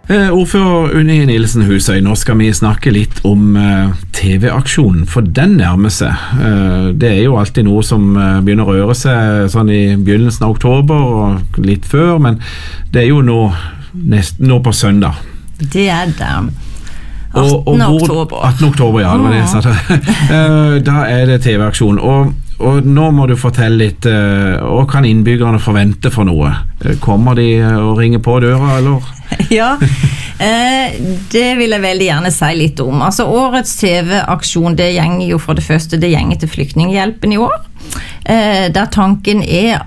Ordfører Unni Nilsen Husøy, nå skal vi snakke litt om TV-aksjonen, for den nærmer seg. Det jo alltid noe som begynner å røre seg sånn i begynnelsen av oktober og litt før, men det jo nå på søndag. Det det. 18. oktober. 18. oktober, ja, det var det jeg sa. Da det TV-aksjon, og nå må du fortelle litt, hva kan innbyggerne forvente for noe? Kommer de og ringer på døra, eller? Ja, det vil jeg veldig gjerne si litt om. Altså, årets TV-aksjon, det gjenger jo for det første, det gjenger til Flyktninghjelpen i år. Der tanken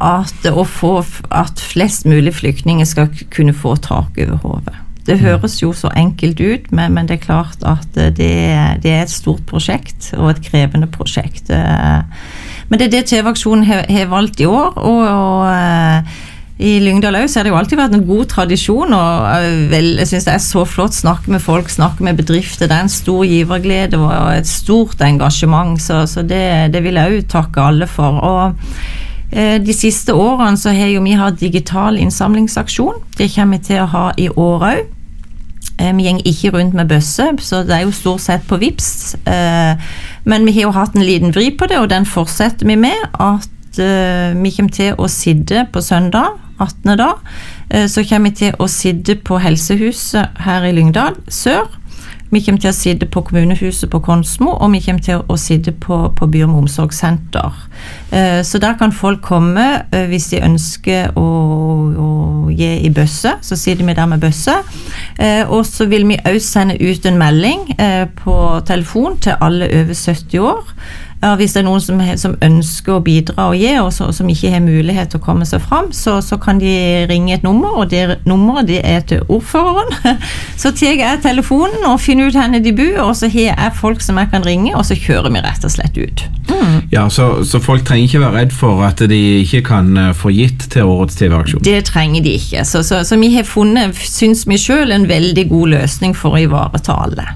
at flest mulig flyktninger skal kunne få tak over hodet. Det høres jo så enkelt ut, men det klart at det et stort prosjekt, og et krevende prosjekt. Men det TV-aksjonen har valgt i år, og i Lyngdal også har det jo alltid vært en god tradisjon, og jeg synes det så flott, snakke med folk, snakke med bedrifter, det en stor giverglede og et stort engasjement, så det vil jeg jo takke alle for. Og de siste årene så har jo vi hatt digital innsamlingsaksjon, det kommer vi til å ha i år også. Vi gjenger ikke rundt med bøsse, så det jo stort sett på Vips, men vi har jo hatt en liten vri på det, og den fortsetter vi med, at vi kommer til å sitte på søndag, 18. da, så kommer vi til å sitte på helsehuset her i Lyngdal Sør, vi kommer til å sitte på kommunehuset på Konsmo, og vi kommer til å sitte på Byrom omsorgssenter. Så der kan folk komme hvis de ønsker å gi i bøsse, så sitter vi der med bøsse. Og så vil vi også sende ut en melding på telefon til alle over 70 år. Hvis det noen som ønsker å bidra og gi, og som ikke har mulighet til å komme seg fram, så kan de ringe et nummer, og det nummeret det til ordføreren. Så tar jeg telefonen og finner ut henne de bor, og så har jeg folk som jeg kan ringe, og så kjører vi rett og slett ut. Ja, så folk trenger ikke være redd for at de ikke kan få gitt til årets TV-aksjon? Det trenger de ikke, så vi har funnet, synes vi selv, en veldig god løsning for å ivareta alle.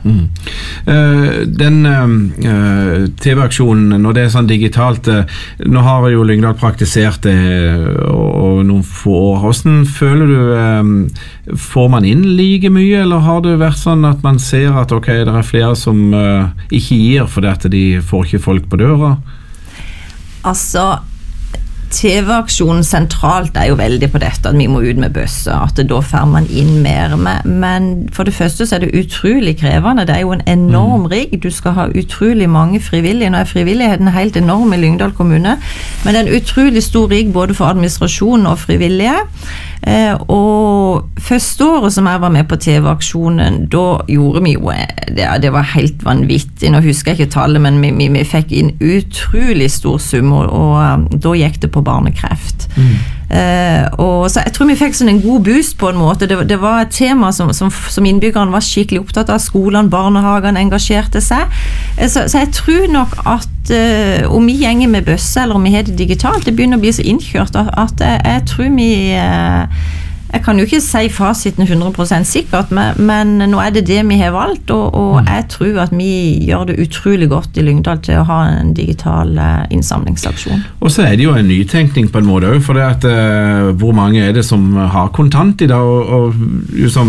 Den TV-aksjonen, når det sånn digitalt, nå har jo Lyngdal praktisert det og noen få år. Hvordan føler du, får man inn like mye, eller har det vært sånn at man ser at ok, det flere som ikke gir fordi at de får ikke folk på døra? Altså, TV-aksjonen sentralt jo veldig på dette, at vi må ut med bøsse, at da får man inn mer, men for det første så det utrolig krevende, det jo en enorm rigg, du skal ha utrolig mange frivillige, nå frivilligheten helt enorm i Lyngdal kommune, men det en utrolig stor rigg både for administrasjon og frivillige, og første året som jeg var med på TV-aksjonen, da gjorde vi jo, det var helt vanvittig, nå husker jeg ikke tallet, men vi fikk inn utrolig stor sum, og da gikk det på barnekreft. Og så jeg tror vi fikk sånn en god boost på en måte, det var et tema som innbyggerne var skikkelig opptatt av, skolene, barnehagene engasjerte seg, så jeg tror nok at om vi gjenger med bøsse eller om vi har det digitalt, det begynner å bli så innkjørt at jeg tror vi jeg kan jo ikke si fasiten 100% sikkert, men nå det vi har valgt, og jeg tror at vi gjør det utrolig godt i Lyngdal til å ha en digital innsamlingsaksjon. Og så det jo en nytenkning på en måte også, for det at hvor mange det som har kontant i dag, og som